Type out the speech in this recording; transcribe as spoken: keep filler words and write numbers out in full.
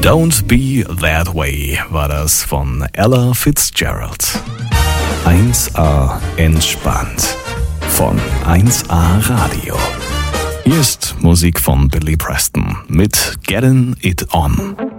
Don't Be That Way war das von Ella Fitzgerald. eins A entspannt von eins A Radio. Hier ist Musik von Billy Preston mit Getting It On.